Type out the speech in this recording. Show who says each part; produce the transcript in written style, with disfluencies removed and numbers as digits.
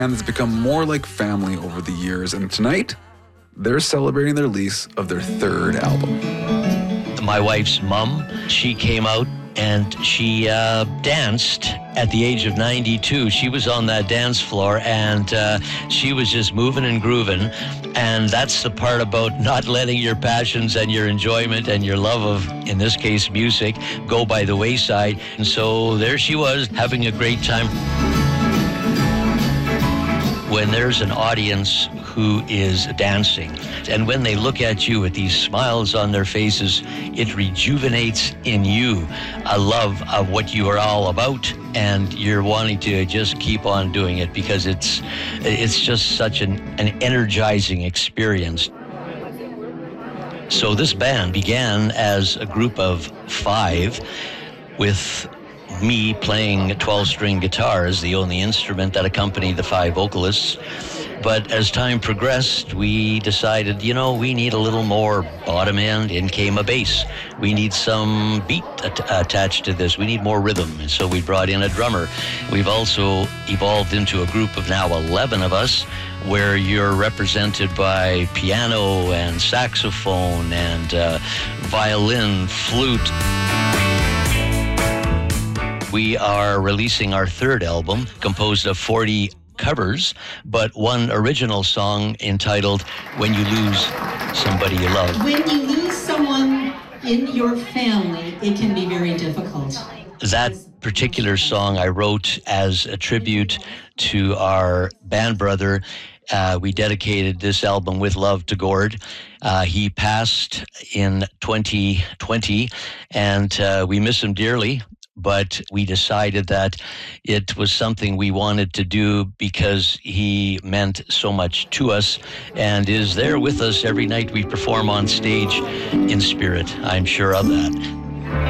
Speaker 1: and it's become more like family over the years. And tonight, they're celebrating the release of their third album.
Speaker 2: My wife's mom, she came out and she danced at the age of 92. She was on that dance floor and she was just moving and grooving. And that's the part about not letting your passions and your enjoyment and your love of, in this case, music, go by the wayside. And so there she was, having a great time. When there's an audience who is dancing, and when they look at you with these smiles on their faces, it rejuvenates in you a love of what you are all about, and you're wanting to just keep on doing it because it's just such an energizing experience. So this band began as a group of 5 with me playing 12-string guitar as the only instrument that accompanied the 5 vocalists. But as time progressed, we decided, we need a little more bottom end. In came a bass. We need some beat attached to this. We need more rhythm. And so we brought in a drummer. We've also evolved into a group of now 11 of us, where you're represented by piano and saxophone and violin, flute. We are releasing our third album, composed of 40 covers, but one original song entitled When You Lose Somebody You Love.
Speaker 3: When you lose someone in your family, it can be very difficult.
Speaker 2: That particular song I wrote as a tribute to our band brother. We dedicated this album with love to Gord. He passed in 2020, and we miss him dearly. But we decided that it was something we wanted to do because he meant so much to us and is there with us every night we perform on stage in spirit. I'm sure of that.